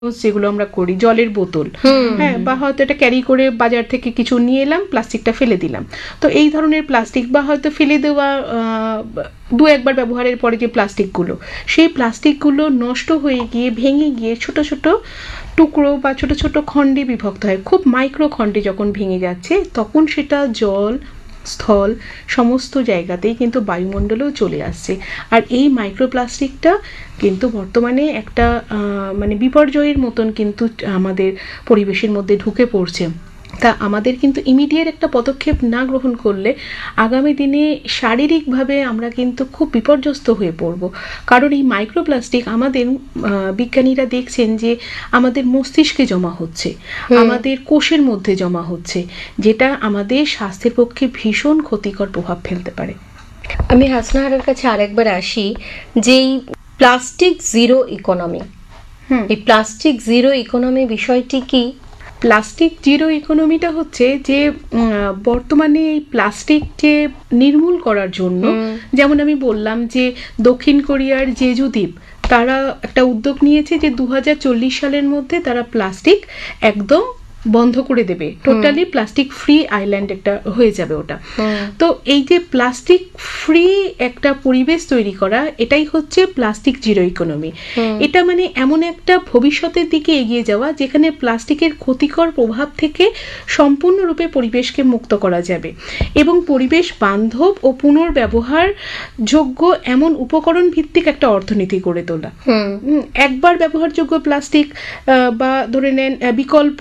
যেগুলো আমরা করি, জলের বোতল, হ্যাঁ, বা হয়তো এটা ক্যারি করে বাজার থেকে কিছু নিয়ে এলাম, প্লাস্টিকটা ফেলে দিলাম। তো এই ধরনের প্লাস্টিক বা হয়তো ফেলে দেওয়া দু একবার ব্যবহারের পরে যে প্লাস্টিকগুলো, সেই প্লাস্টিকগুলো নষ্ট হয়ে গিয়ে ভেঙে গিয়ে ছোট ছোট টুকরো বা ছোট ছোট খণ্ডে বিভক্ত হয়। খুব মাইক্রো খণ্ডে যখন ভেঙে যাচ্ছে, তখন সেটা জল, স্থল সমস্ত জায়গাতেই কিন্তু বায়ুমণ্ডলেও চলে আসছে। আর এই মাইক্রোপ্লাস্টিকটা কিন্তু বর্তমানে একটা মানে বিপর্যয়ের মতন কিন্তু আমাদের পরিবেশের মধ্যে ঢুকে পড়ছে। তা আমাদের কিন্তু ইমিডিয়েট একটা পদক্ষেপ না গ্রহণ করলে আগামী দিনে শারীরিকভাবে আমরা কিন্তু খুব বিপর্যস্ত হয়ে পড়ব। কারণ এই মাইক্রোপ্লাস্টিক আমাদের বিজ্ঞানীরা দেখছেন যে আমাদের মস্তিষ্কে জমা হচ্ছে, আমাদের কোষের মধ্যে জমা হচ্ছে, যেটা আমাদের স্বাস্থ্যের পক্ষে ভীষণ ক্ষতিকর প্রভাব ফেলতে পারে। আমি হাসনাহারের কাছে আরেকবার আসি, যেই প্লাস্টিক জিরো ইকোনমি, এই প্লাস্টিক জিরো ইকোনমি বিষয়টি কি? প্লাস্টিক জিরো ইকোনমিটা হচ্ছে যে বর্তমানে এই প্লাস্টিককে নির্মূল করার জন্য, যেমন আমি বললাম যে দক্ষিণ কোরিয়ার জেজু দ্বীপ, তারা একটা উদ্যোগ নিয়েছে যে 2040 সালের মধ্যে তারা প্লাস্টিক একদম বন্ধ করে দেবে, টোটালি প্লাস্টিক ফ্রি আইল্যান্ড একটা হয়ে যাবে ওটা। তো এই যে প্লাস্টিক ফ্রি একটা পরিবেশ তৈরি করা, এটাই হচ্ছে প্লাস্টিক জিরো ইকোনমি। এটা মানে এমন একটা ভবিষ্যতের দিকে এগিয়ে যাওয়া যেখানে প্লাস্টিকের ক্ষতিকর প্রভাব থেকে সম্পূর্ণরূপে পরিবেশকে মুক্ত করা যাবে এবং পরিবেশ বান্ধব ও পুনর্ব্যবহার যোগ্য এমন উপকরণ ভিত্তিক একটা অর্থনীতি গড়ে তোলা। একবার ব্যবহারযোগ্য প্লাস্টিক বা ধরে নেন বিকল্প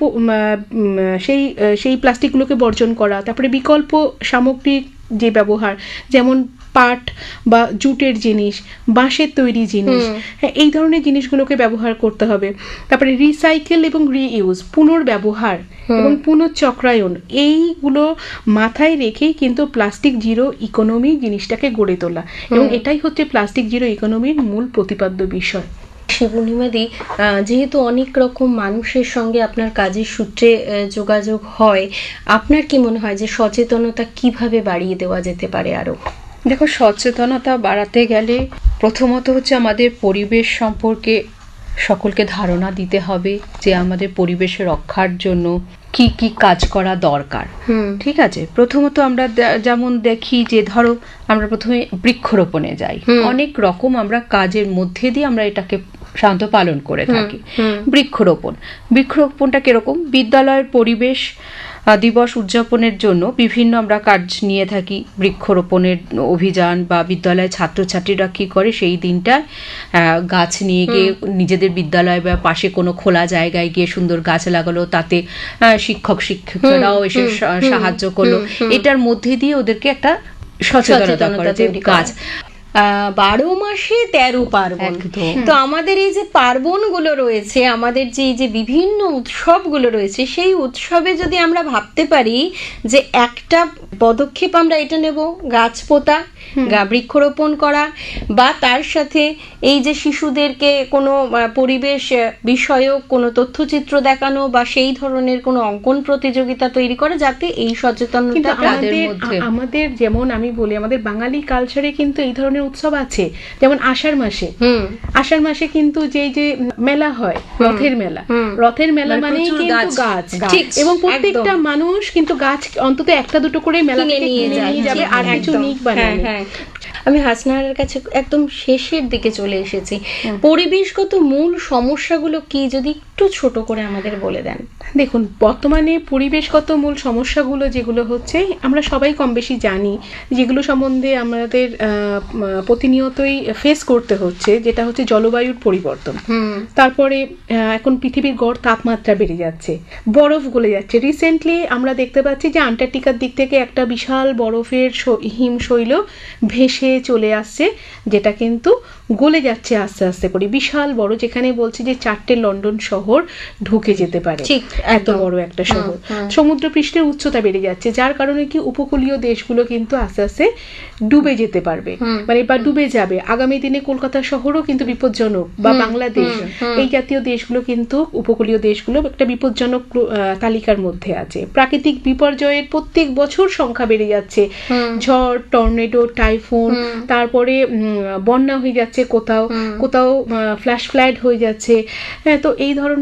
সেই প্লাস্টিকগুলোকে বর্জন করা, তারপরে বিকল্প সামগ্রিক যে ব্যবহার, যেমন পাট বা জুটের জিনিস, বাঁশের তৈরি জিনিস, হ্যাঁ, এই ধরনের জিনিসগুলোকে ব্যবহার করতে হবে। তারপরে রিসাইকেল এবং রিইউজ, পুনর্ব্যবহার এবং পুনঃচক্রায়ন, এইগুলো মাথায় রেখেই কিন্তু প্লাস্টিক জিরো ইকোনমি জিনিসটাকে গড়ে তোলা, এবং এটাই হচ্ছে প্লাস্টিক জিরো ইকোনমির মূল প্রতিপাদ্য বিষয়। পূর্ণিমাদি, যেহেতু অনেক রকম মানুষের সঙ্গে আপনার কাজের সূত্রে যোগাযোগ হয়, আপনার কি মনে হয় যে সচেতনতা কিভাবে বাড়িয়ে দেওয়া যেতে পারে আরো? দেখো, সচেতনতা বাড়াতে গেলে প্রথমত হচ্ছে আমাদের পরিবেশ সম্পর্কে সকলকে ধারণা দিতে হবে যে আমাদের পরিবেশ রক্ষার জন্য কি কি কাজ করা দরকার। ঠিক আছে, প্রথমত আমরা যেমন দেখি যে ধরো আমরা প্রথমে বৃক্ষরোপণে যাই, অনেক রকম আমরা কাজের মধ্যে দিয়ে আমরা এটাকে সাধারণত পালন করে থাকি। বৃক্ষরোপণটা কিরকম? বিদ্যালয়ের পরিবেশ দিবস উদযাপনের জন্য বিভিন্ন আমরা কাজ নিয়ে থাকি, বৃক্ষরোপণের অভিযান, বা বিদ্যালয়ের ছাত্রছাত্রীরা কি করে সেই দিনটা গাছ নিয়ে গিয়ে নিজেদের বিদ্যালয় বা পাশে কোনো খোলা জায়গায় গিয়ে সুন্দর গাছ লাগালো, তাতে শিক্ষক শিক্ষিকারাও এসে সাহায্য করলো। এটার মধ্যে দিয়ে ওদেরকে একটা সচেতনতা করা যে গাছ 12 মাসে 13 পার্বণ। তো আমাদের এই যে পার্বণ গুলো রয়েছে, আমাদের যে বিভিন্ন উৎসবগুলো রয়েছে, সেই উৎসবে যদি আমরা ভাবতে পারি যে একটা পদক্ষেপ আমরা এটা নেব, গাছ পোতা, বৃক্ষরোপণ করা, বা তার সাথে এই যে শিশুদেরকে কোনো পরিবেশ বিষয়ক কোনো তথ্যচিত্র দেখানো বা সেই ধরনের কোনো অঙ্কন প্রতিযোগিতা তৈরি করা, যাতে এই সচেতনতা আমাদের, যেমন আমি বলি, আমাদের বাঙালি কালচারে কিন্তু এই ধরনের উৎসব আছে। যেমন আষাঢ় মাসে কিন্তু যে মেলা হয়, রথের মেলা মানে কিন্তু গাছ, এবং প্রত্যেকটা মানুষ কিন্তু গাছ অন্তত একটা দুটো করে মেলা থেকে নিয়ে যাবে, আর কিছু নিক বানাবে। আমি হাসনাহারের কাছে একদম শেষের দিকে চলে এসেছি। পরিবেশগত মূল সমস্যাগুলো কি, যদি একটু ছোট করে আমাদের বলে দেন। দেখুন, বর্তমানে পরিবেশগত মূল সমস্যাগুলো যেগুলো হচ্ছে, আমরা সবাই কম বেশি জানি, যেগুলো সম্বন্ধে আমাদের প্রতিনিয়তই ফেস করতে হচ্ছে, যেটা হচ্ছে জলবায়ুর পরিবর্তন। তারপরে এখন পৃথিবীর গড় তাপমাত্রা বেড়ে যাচ্ছে, বরফ গলে যাচ্ছে। রিসেন্টলি আমরা দেখতে পাচ্ছি যে আন্টার্কটিকার দিক থেকে একটা বিশাল বরফের হিমশৈল ভেসে চলে আসছে, যেটা কিন্তু গলে যাচ্ছে আস্তে আস্তে করে, বিশাল বড়, যেখানে বলছে যে 4টে লন্ডন শহর ঢুকে যেতে পারে, এত বড় একটা শহর। সমুদ্র পৃষ্ঠের উচ্চতা বেড়ে যাচ্ছে, যার কারণে কি উপকূলীয় দেশগুলো কিন্তু আস্তে আস্তে ডুবে যেতে পারবে, মানে বা ডুবে যাবে। আগামী দিনে কলকাতা শহরও কিন্তু বিপজ্জনক, বা বাংলাদেশ, এই জাতীয় দেশগুলো কিন্তু, উপকূলীয় দেশগুলো একটা বিপজ্জনক তালিকার মধ্যে আছে। প্রাকৃতিক বিপর্যয়ের প্রত্যেক বছর সংখ্যা বেড়ে যাচ্ছে, ঝড়, টর্নেডো, টাইফুন, তারপরে বন্যা হয়ে যাচ্ছে, কোথাও কোথাও ফ্ল্যাশ ফ্লাড হয়ে যাচ্ছে। তো এই ধরনের